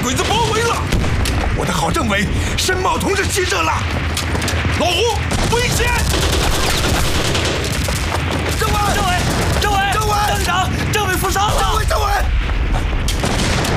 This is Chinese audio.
鬼子包围了！我的好政委申茂同志记着了，老胡。